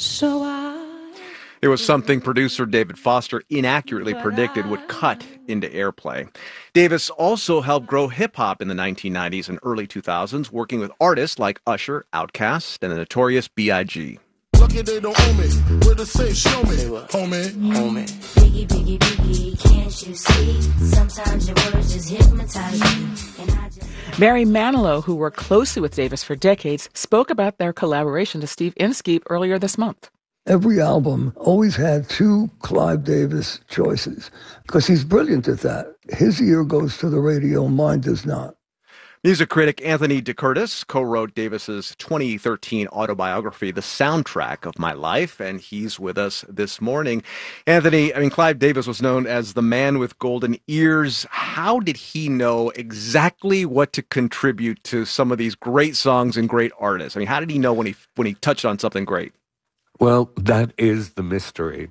So I It was something producer David Foster inaccurately predicted would cut into airplay. Davis also helped grow hip-hop in the 1990s and early 2000s, working with artists like Usher, Outkast, and the notorious B.I.G. Lucky they don't own me. Where to say, show me, homie. Biggie, biggie, biggie, can't you see? Sometimes your words just hypnotize me. Barry Manilow, who worked closely with Davis for decades, spoke about their collaboration to Steve Inskeep earlier this month. Every album always had two Clive Davis choices because he's brilliant at that. His ear goes to the radio, mine does not. Music critic Anthony DeCurtis co-wrote Davis's 2013 autobiography, The Soundtrack of My Life, and he's with us this morning. Anthony, Clive Davis was known as the man with golden ears. How did he know exactly what to contribute to some of these great songs and great artists? How did he know when he touched on something great? Well, that is the mystery.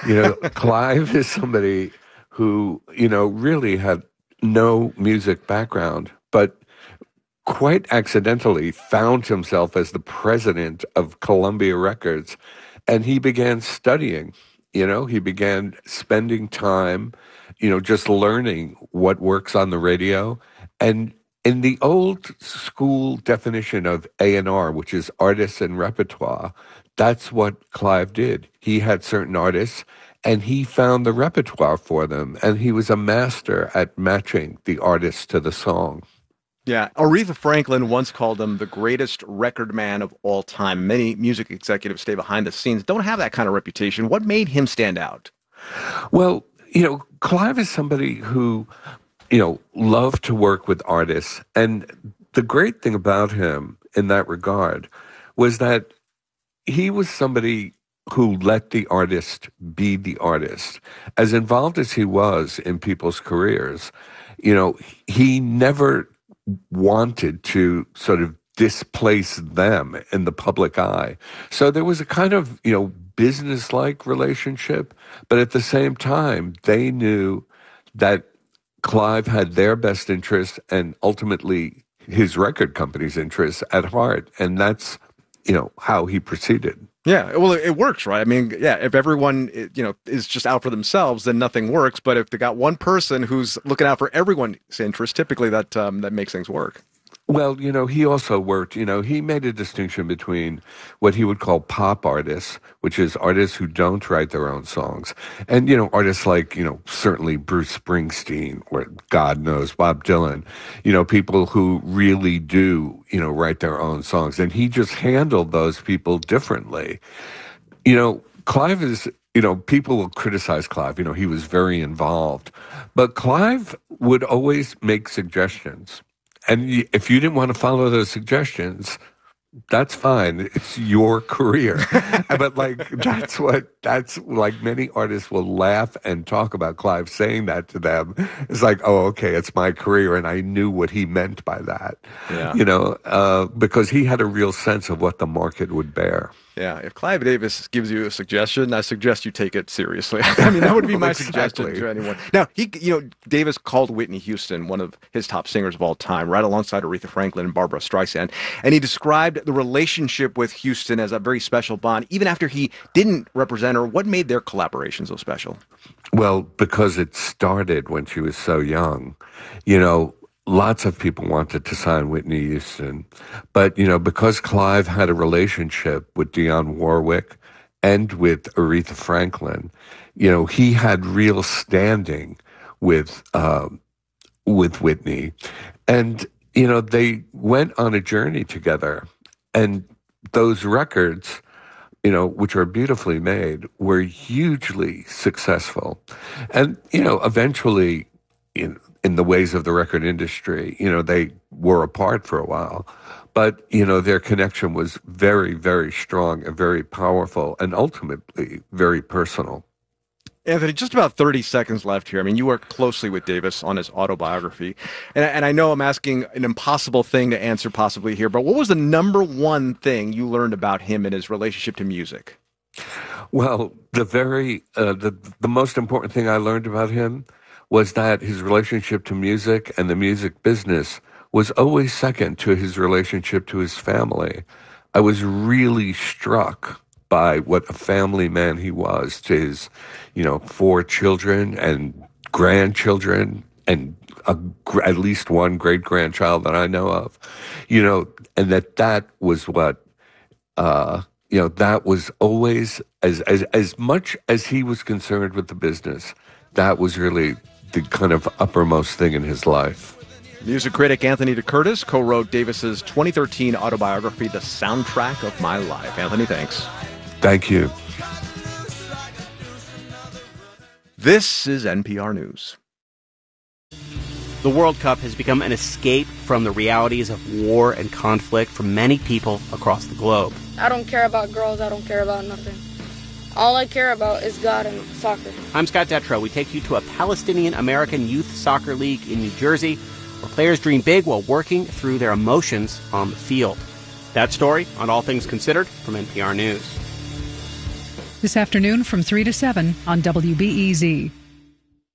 Clive is somebody who, really had no music background, but quite accidentally found himself as the president of Columbia Records. And he began studying, he began spending time, just learning what works on the radio. And in the old school definition of A&R, which is artists and repertoire, that's what Clive did. He had certain artists, and he found the repertoire for them, and he was a master at matching the artist to the song. Yeah, Aretha Franklin once called him the greatest record man of all time. Many music executives stay behind the scenes, don't have that kind of reputation. What made him stand out? Well, Clive is somebody who, loved to work with artists. And the great thing about him in that regard was that he was somebody who let the artist be the artist. As involved as he was in people's careers, he never wanted to sort of displace them in the public eye. So there was a kind of, business-like relationship, but at the same time, they knew that Clive had their best interest and ultimately his record company's interests at heart. And that's, how he proceeded. Yeah, well, it works, right? If everyone, is just out for themselves, then nothing works. But if they got one person who's looking out for everyone's interest, typically that makes things work. Well, he also worked, he made a distinction between what he would call pop artists, which is artists who don't write their own songs, and, artists like, certainly Bruce Springsteen or God knows Bob Dylan, people who really do, write their own songs. And he just handled those people differently. Clive is, people will criticize Clive. He was very involved. But Clive would always make suggestions. And if you didn't want to follow those suggestions, that's fine. It's your career. But that's many artists will laugh and talk about Clive saying that to them. It's like, oh, okay, it's my career. And I knew what he meant by that, because he had a real sense of what the market would bear. Yeah, if Clive Davis gives you a suggestion, I suggest you take it seriously. That would be my suggestion to anyone. Now, Davis called Whitney Houston one of his top singers of all time, right alongside Aretha Franklin and Barbra Streisand. And he described the relationship with Houston as a very special bond, even after he didn't represent her. What made their collaboration so special? Well, because it started when she was so young. Lots of people wanted to sign Whitney Houston. But, because Clive had a relationship with Dionne Warwick and with Aretha Franklin, he had real standing with Whitney. And, they went on a journey together. And those records, which are beautifully made, were hugely successful. And, eventually, in the ways of the record industry, they were apart for a while. But, their connection was very, very strong and very powerful and ultimately very personal. Anthony, just about 30 seconds left here. You worked closely with Davis on his autobiography. And I know I'm asking an impossible thing to answer possibly here, but what was the number one thing you learned about him and his relationship to music? Well, the most important thing I learned about him was that his relationship to music and the music business was always second to his relationship to his family. I was really struck by what a family man he was to his, 4 children and grandchildren and at least one great-grandchild that I know of, and that was what, that was always, as much as he was concerned with the business, that was really the kind of uppermost thing in his life. Music critic Anthony DeCurtis co-wrote Davis's 2013 autobiography, The Soundtrack of My Life. Anthony, thanks. Thank you. This is NPR News. The World Cup has become an escape from the realities of war and conflict for many people across the globe. I don't care about girls. I don't care about nothing. All I care about is God and soccer. I'm Scott Detrow. We take you to a Palestinian-American youth soccer league in New Jersey, where players dream big while working through their emotions on the field. That story on All Things Considered from NPR News. This afternoon from 3 to 7 on WBEZ.